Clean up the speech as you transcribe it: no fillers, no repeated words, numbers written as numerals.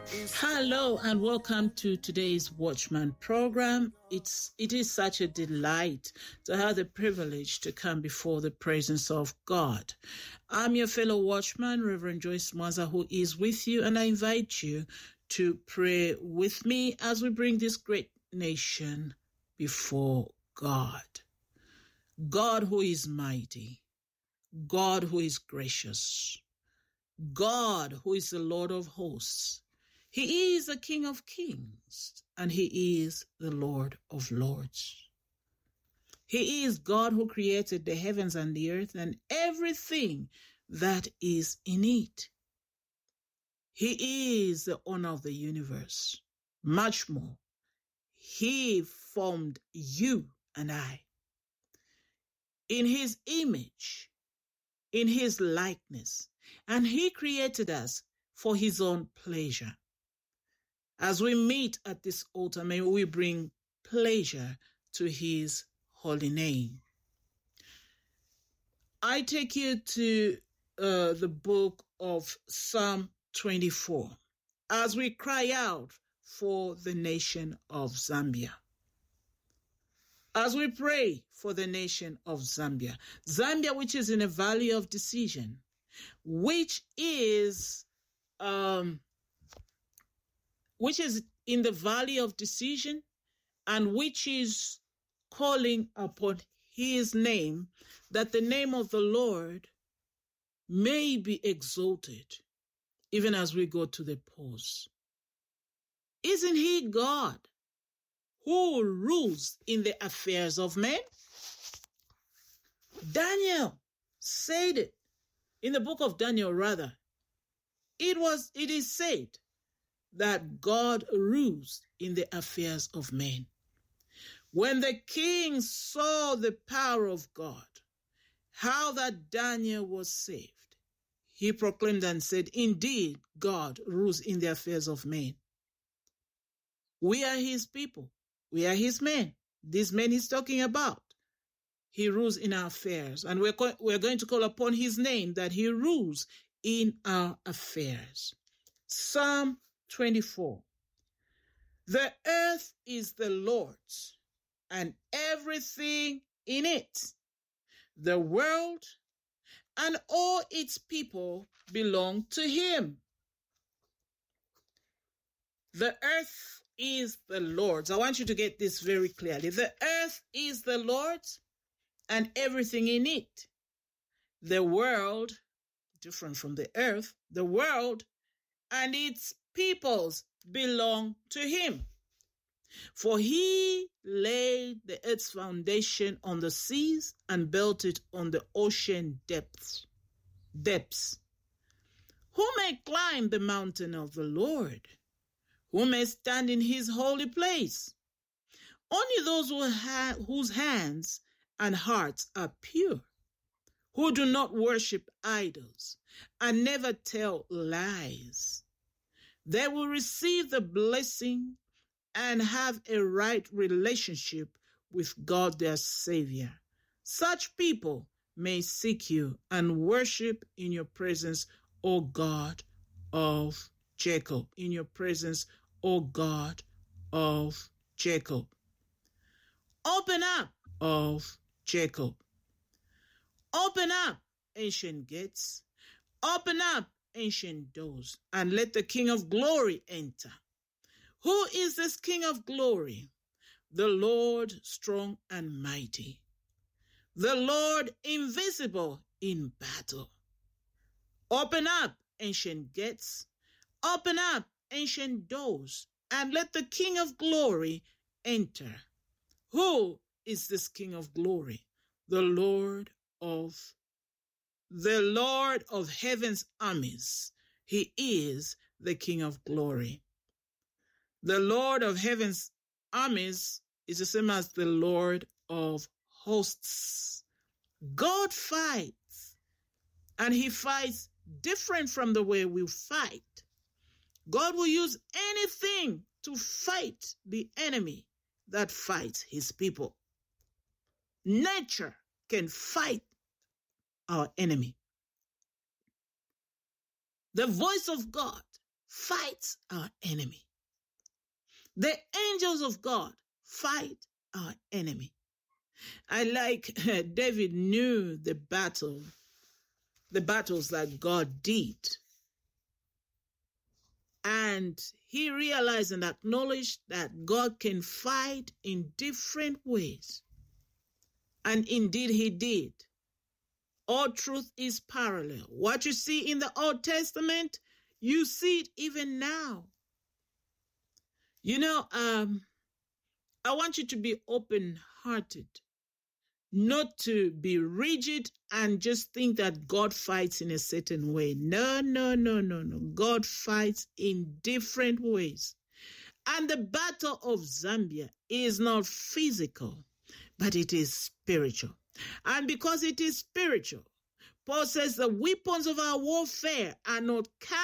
Hello and welcome to today's Watchman program. It is such a delight to have the privilege to come before the presence of God. I'm your fellow watchman, Reverend Joyce Mwaza, who is with you, and I invite you to pray with me as we bring this great nation before God. God who is mighty, God who is gracious, God who is the Lord of hosts. He is the King of kings, and he is the Lord of lords. He is God who created the heavens and the earth and everything that is in it. He is the owner of the universe. Much more, he formed you and I in his image, in his likeness, and he created us for his own pleasure. As we meet at this altar, may we bring pleasure to his holy name. I take you to the book of Psalm 24 as we cry out for the nation of Zambia. As we pray for the nation of Zambia. Zambia, which is in a valley of decision, which is in the valley of decision, and which is calling upon his name, that the name of the Lord may be exalted, even as we go to the polls. Isn't he God who rules in the affairs of men? Daniel said it in the book of Daniel, rather. It is said that God rules in the affairs of men. When the king saw the power of God, how that Daniel was saved, he proclaimed and said, indeed, God rules in the affairs of men. We are his people. We are his men. These men he's talking about. He rules in our affairs. And we're going to call upon his name that he rules in our affairs. Psalm 24. The earth is the Lord's and everything in it. The world and all its people belong to him. The earth is the Lord's. I want you to get this very clearly. The earth is the Lord's and everything in it. The world, different from the earth, the world and its peoples belong to him. For he laid the earth's foundation on the seas and built it on the ocean depths. Who may climb the mountain of the Lord? Who may stand in his holy place? Only those whose hands and hearts are pure, who do not worship idols and never tell lies. They will receive the blessing and have a right relationship with God their Savior. Such people may seek you and worship in your presence, O God of Jacob. In your presence, O God of Jacob. Open up, of Jacob. Open up, ancient gates. Open up, ancient doors, and let the King of glory enter. Who is this King of glory? The Lord strong and mighty, the Lord invisible in battle. Open up, ancient gates. Open up, ancient doors, and let the King of glory enter. Who is this King of glory? The Lord of heaven's armies. He is the King of glory. The Lord of heaven's armies is the same as the Lord of hosts. God fights, and he fights different from the way we fight. God will use anything to fight the enemy that fights his people. Nature can fight our enemy. The voice of God fights our enemy. The angels of God fight our enemy. I like David knew the battles that God did. And he realized and acknowledged that God can fight in different ways. And indeed he did. All truth is parallel. What you see in the Old Testament, you see it even now. You know, I want you to be open-hearted, not to be rigid and just think that God fights in a certain way. No. God fights in different ways. And the battle of Zambia is not physical, but it is spiritual. And because it is spiritual, Paul says the weapons of our warfare are not